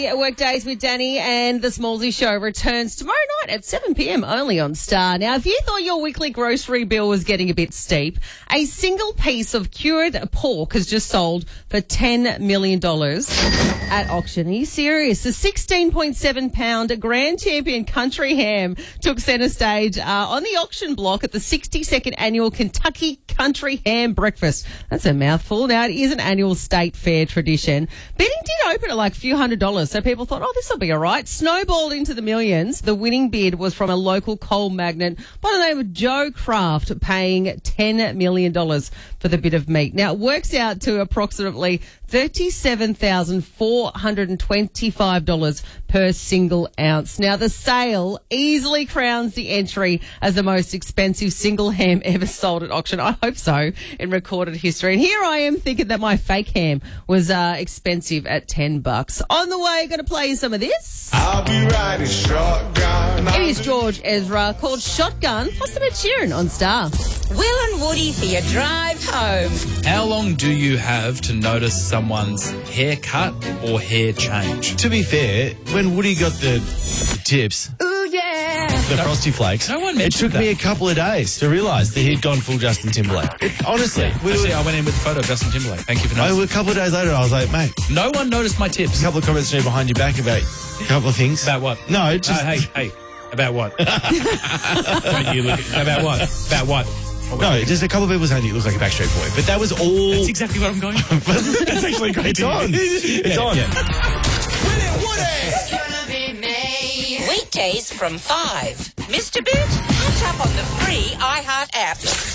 Workdays with Danny and the Smallsy Show returns tomorrow night at 7 p.m. only on Star. Now, if you thought your weekly grocery bill was getting a bit steep, a single piece of cured pork has just sold for $10 million at auction. Are you serious? The 16.7-pound Grand Champion Country Ham took centre stage on the auction block at the 62nd annual Kentucky Country Ham Breakfast. That's a mouthful. Now, it is an annual state fair tradition. Bidding did open at like a few $100s, so people thought, oh, this will be all right. Snowballed into the millions. The winning bid was from a local coal magnate by the name of Joe Kraft, paying $10 million for the bit of meat. Now, it works out to approximately $37,425 per single ounce. Now, the sale easily crowns the entry as the most expensive single ham ever sold at auction. I hope so, in recorded history. And here I am thinking that my fake ham was expensive at $10. On the way, going to play you some of this. I'll be riding shotgun. It is George Ezra, called Shotgun, plus some Ed Sheeran on Star. Will and Woody for your drive home. How long do you have to notice someone's haircut or hair change? To be fair, when Woody got the tips, Ooh, yeah. the Frosty Flakes, no one it mentioned took me a that. couple of days to realise that he'd gone full Justin Timberlake. Honestly, Actually, I went in with a photo of Justin Timberlake. Thank you for a noticing. couple of days later, I was like, mate, No one noticed my tips. a couple of comments behind your back about a couple of things. About what? No, just... Hey. About what? Don't you look at, about what? About what? No, just a couple of people saying you look like a Backstreet Boy. But that was all... That's exactly what I'm going for. That's actually great. It's on. It's on. Yeah. It's gonna be me. Weekdays from 5. Mr. Bit, catch up on the free iHeart app.